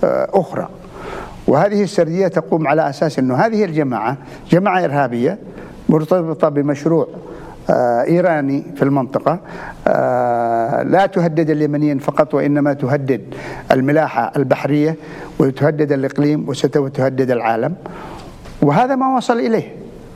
أخرى. وهذه السردية تقوم على أساس أنه هذه الجماعة جماعة إرهابية مرتبطة بمشروع إيراني في المنطقة، لا تهدد اليمنيين فقط وإنما تهدد الملاحة البحرية وتهدد الإقليم وستهدد العالم. وهذا ما وصل إليه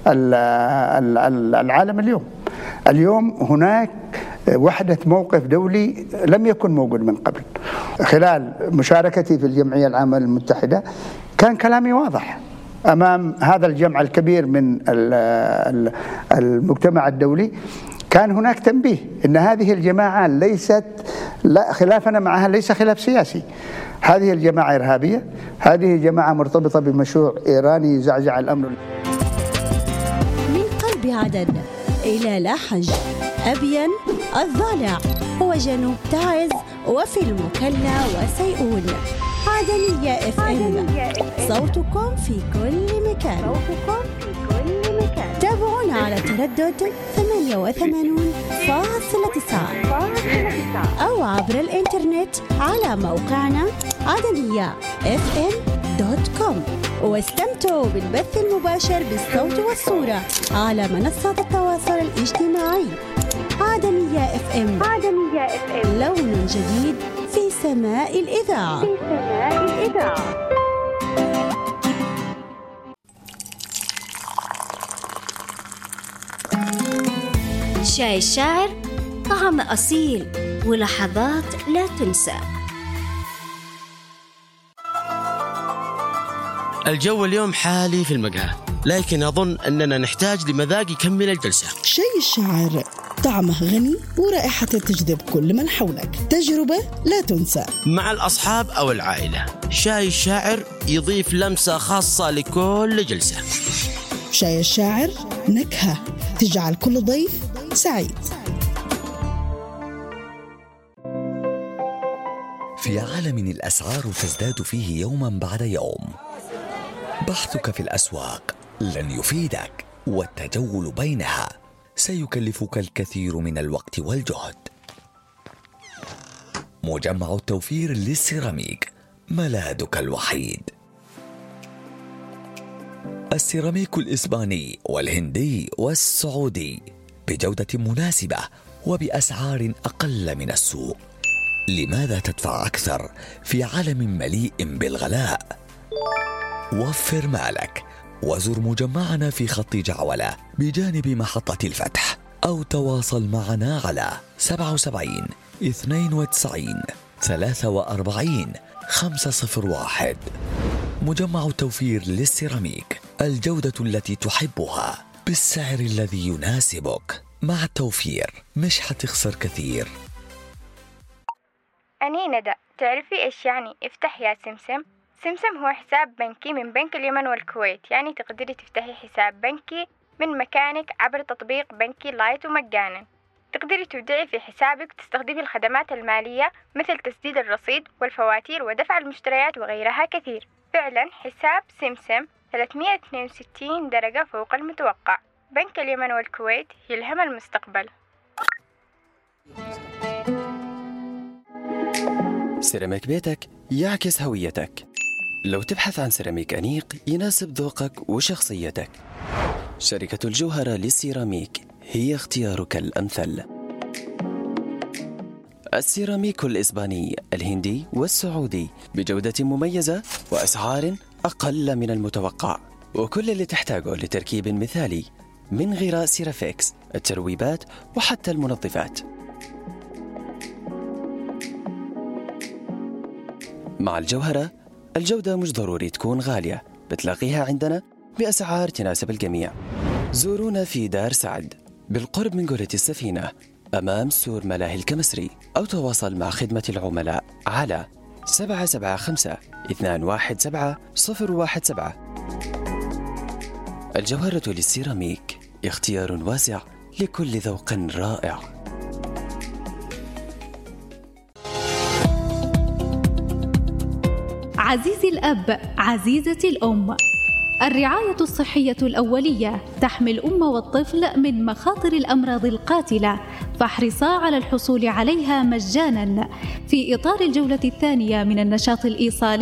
العالم اليوم هناك وحدة موقف دولي لم يكن موجود من قبل. خلال مشاركتي في الجمعية العامة المتحدة كان كلامي واضح أمام هذا الجمع الكبير من المجتمع الدولي. كان هناك تنبيه أن هذه الجماعة ليست، لا خلافنا معها ليس خلاف سياسي، هذه الجماعة إرهابية، هذه جماعة مرتبطة بمشروع إيراني يزعزع الأمن. من قلب عدن إلى لاحج، أبين، الضالع وجنوب تعز وفي المكلا وسيئون. عدنية اف ام، صوتكم في كل مكان. تابعونا على تردد 88.9 أو عبر الإنترنت على موقعنا عدنية.fm.com، واستمتعوا بالبث المباشر بالصوت والصورة على منصات التواصل الاجتماعي. عدنية اف ام، لون جديد في سماء الإذاعة. شاي الشاعر، طعم أصيل ولحظات لا تنسى. الجو اليوم حالي في المقهى، لكن أظن أننا نحتاج لمذاق يكمل الجلسة. شاي الشاعر، طعمه غني ورائحته تجذب كل من حولك، تجربة لا تنسى مع الأصحاب أو العائلة. شاي الشاعر يضيف لمسة خاصة لكل جلسة. شاي الشاعر نكهة تجعل كل ضيف سعيد. في عالم الأسعار تزداد فيه يوما بعد يوم، بحثك في الأسواق لن يفيدك، والتجول بينها سيكلفك الكثير من الوقت والجهد. مجمع التوفير للسيراميك ملاذك الوحيد. السيراميك الإسباني والهندي والسعودي بجودة مناسبة وبأسعار أقل من السوق. لماذا تدفع أكثر في عالم مليء بالغلاء؟ وفر مالك وزر مجمعنا في خط جعولة بجانب محطة الفتح، أو تواصل معنا على 77 92 43 501. مجمع التوفير للسيراميك، الجودة التي تحبها بالسعر الذي يناسبك. مع التوفير مش حتخسر كثير. أني ندى، تعرفي إيش يعني افتح يا سمسم؟ سمسم هو حساب بنكي من بنك اليمن والكويت، يعني تقدري تفتحي حساب بنكي من مكانك عبر تطبيق بنكي لايت ومجانا. تقدري تودعي في حسابك وتستخدمي الخدمات المالية مثل تسديد الرصيد والفواتير ودفع المشتريات وغيرها كثير. فعلا حساب سمسم 362 درجة فوق المتوقع. بنك اليمن والكويت يلهم المستقبل. سيراميك بيتك يعكس هويتك. لو تبحث عن سيراميك أنيق يناسب ذوقك وشخصيتك، شركة الجوهرة للسيراميك هي اختيارك الأمثل. السيراميك الإسباني، الهندي والسعودي بجودة مميزة وأسعار أقل من المتوقع، وكل اللي تحتاجه لتركيب مثالي من غراء سيرافيكس، الترويبات وحتى المنظفات. مع الجوهرة الجودة مش ضروري تكون غالية، بتلاقيها عندنا بأسعار تناسب الجميع. زورونا في دار سعد بالقرب من قرية السفينة أمام سور ملاهي الكمسري، أو تواصل مع خدمة العملاء على 775 217 017. الجوهرة للسيراميك اختيار واسع لكل ذوق رائع. عزيزي الأب، عزيزتي الأم، الرعاية الصحية الأولية تحمي الأم والطفل من مخاطر الأمراض القاتلة، فاحرصا على الحصول عليها مجاناً في إطار الجولة الثانية من النشاط الإيصالي